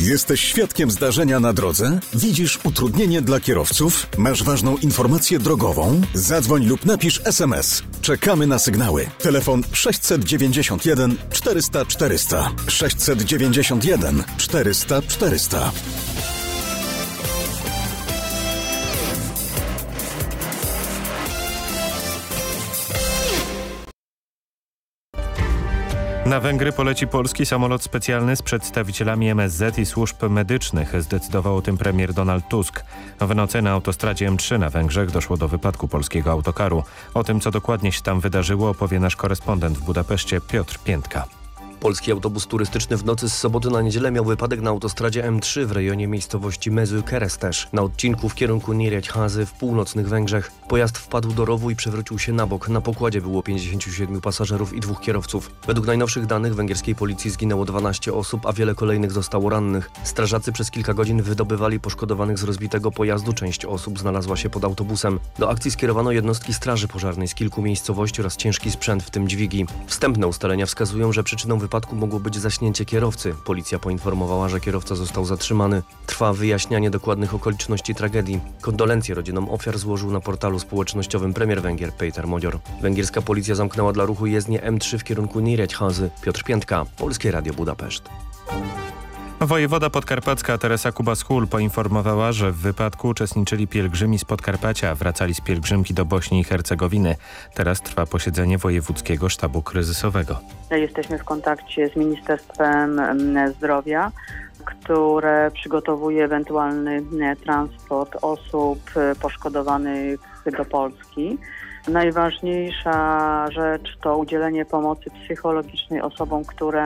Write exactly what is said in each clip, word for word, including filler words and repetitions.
Jesteś świadkiem zdarzenia na drodze? Widzisz utrudnienie dla kierowców? Masz ważną informację drogową? Zadzwoń lub napisz es em es. Czekamy na sygnały. Telefon sześćset dziewięćdziesiąt jeden czterysta czterysta. sześćset dziewięćdziesiąt jeden czterysta czterysta. Na Węgry poleci polski samolot specjalny z przedstawicielami em es zet i służb medycznych. Zdecydował o tym premier Donald Tusk. W nocy na autostradzie em trzy na Węgrzech doszło do wypadku polskiego autokaru. O tym, co dokładnie się tam wydarzyło, opowie nasz korespondent w Budapeszcie Piotr Piętka. Polski autobus turystyczny w nocy z soboty na niedzielę miał wypadek na autostradzie em trzy w rejonie miejscowości Mező-Keresztes, na odcinku w kierunku Nyíregyházy w północnych Węgrzech. Pojazd wpadł do rowu i przewrócił się na bok. Na pokładzie było pięćdziesięciu siedmiu pasażerów i dwóch kierowców. Według najnowszych danych węgierskiej policji zginęło dwanaście osób, a wiele kolejnych zostało rannych. Strażacy przez kilka godzin wydobywali poszkodowanych z rozbitego pojazdu. Część osób znalazła się pod autobusem. Do akcji skierowano jednostki straży pożarnej z kilku miejscowości oraz ciężki sprzęt, w tym dźwigi. Wstępne ustalenia wskazują, że przyczyną wypadku W wypadku mogło być zaśnięcie kierowcy. Policja poinformowała, że kierowca został zatrzymany. Trwa wyjaśnianie dokładnych okoliczności tragedii. Kondolencje rodzinom ofiar złożył na portalu społecznościowym premier Węgier Péter Magyar. Węgierska policja zamknęła dla ruchu jezdnię em trzy w kierunku Nyíregyházy. Piotr Piętka, Polskie Radio Budapeszt. Wojewoda podkarpacka Teresa Kubas-Hul poinformowała, że w wypadku uczestniczyli pielgrzymi z Podkarpacia, wracali z pielgrzymki do Bośni i Hercegowiny. Teraz trwa posiedzenie Wojewódzkiego Sztabu Kryzysowego. Jesteśmy w kontakcie z Ministerstwem Zdrowia, które przygotowuje ewentualny transport osób poszkodowanych do Polski. Najważniejsza rzecz to udzielenie pomocy psychologicznej osobom, które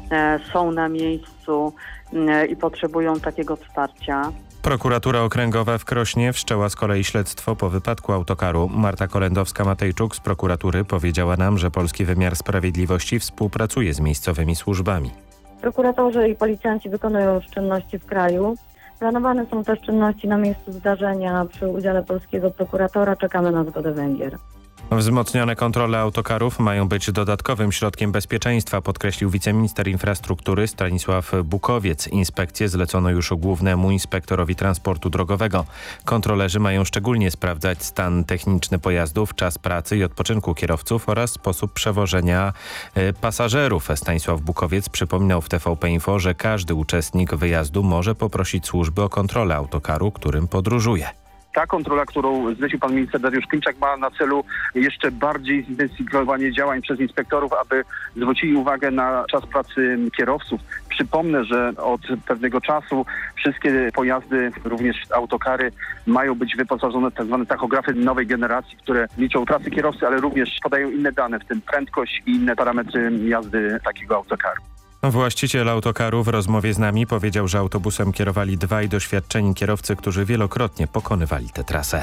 są na miejscu i potrzebują takiego wsparcia. Prokuratura Okręgowa w Krośnie wszczęła z kolei śledztwo po wypadku autokaru. Marta Kolendowska-Matejczuk z prokuratury powiedziała nam, że polski wymiar sprawiedliwości współpracuje z miejscowymi służbami. Prokuratorzy i policjanci wykonują już czynności w kraju. Planowane są też czynności na miejscu zdarzenia przy udziale polskiego prokuratora. Czekamy na zgodę Węgier. Wzmocnione kontrole autokarów mają być dodatkowym środkiem bezpieczeństwa, podkreślił wiceminister infrastruktury Stanisław Bukowiec. Inspekcję zlecono już głównemu inspektorowi transportu drogowego. Kontrolerzy mają szczególnie sprawdzać stan techniczny pojazdów, czas pracy i odpoczynku kierowców oraz sposób przewożenia y, pasażerów. Stanisław Bukowiec przypominał w T V P Info, że każdy uczestnik wyjazdu może poprosić służby o kontrolę autokaru, którym podróżuje. Ta kontrola, którą zlecił pan minister Dariusz Klimczak, ma na celu jeszcze bardziej zintensyfikowanie działań przez inspektorów, aby zwrócili uwagę na czas pracy kierowców. Przypomnę, że od pewnego czasu wszystkie pojazdy, również autokary, mają być wyposażone w tzw. tachografy nowej generacji, które liczą pracę kierowcy, ale również podają inne dane, w tym prędkość i inne parametry jazdy takiego autokaru. Właściciel autokaru w rozmowie z nami powiedział, że autobusem kierowali dwaj doświadczeni kierowcy, którzy wielokrotnie pokonywali tę trasę.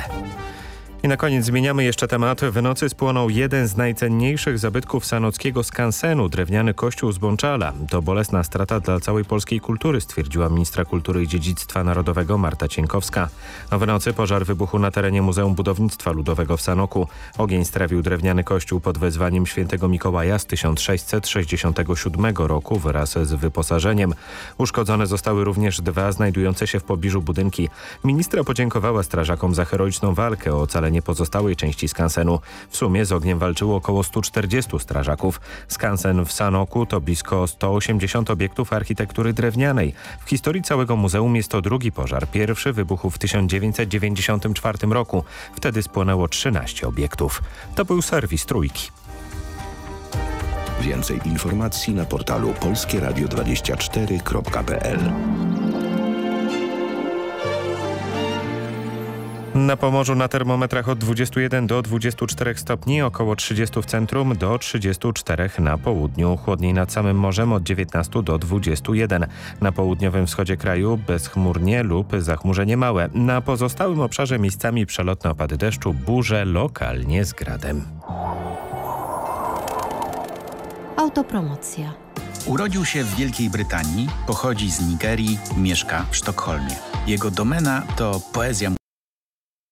I na koniec zmieniamy jeszcze temat. W nocy spłonął jeden z najcenniejszych zabytków sanockiego skansenu, drewniany kościół z Bączala. To bolesna strata dla całej polskiej kultury, stwierdziła ministra kultury i dziedzictwa narodowego Marta Cienkowska. W nocy pożar wybuchł na terenie Muzeum Budownictwa Ludowego w Sanoku. Ogień strawił drewniany kościół pod wezwaniem świętego Mikołaja z tysiąc sześćset sześćdziesiątego siódmego roku wraz z wyposażeniem. Uszkodzone zostały również dwa znajdujące się w pobliżu budynki. Ministra podziękowała strażakom za heroiczną walkę o ocalenie pozostałej części skansenu. W sumie z ogniem walczyło około stu czterdziestu strażaków. Skansen w Sanoku to blisko sto osiemdziesiąt obiektów architektury drewnianej. W historii całego muzeum jest to drugi pożar. Pierwszy wybuchł w tysiąc dziewięćset dziewięćdziesiątym czwartym roku. Wtedy spłonęło trzynaście obiektów. To był serwis Trójki. Więcej informacji na portalu polskie radio dwadzieścia cztery kropka p l. Na Pomorzu na termometrach od dwudziestu jeden do dwudziestu czterech stopni, około trzydziestu w centrum do trzydziestu czterech na południu. Chłodniej nad samym morzem od dziewiętnastu do dwudziestu jeden. Na południowym wschodzie kraju bezchmurnie lub zachmurzenie małe. Na pozostałym obszarze miejscami przelotne opady deszczu, burze lokalnie z gradem. Autopromocja. Urodził się w Wielkiej Brytanii, pochodzi z Nigerii, mieszka w Sztokholmie. Jego domena to poezja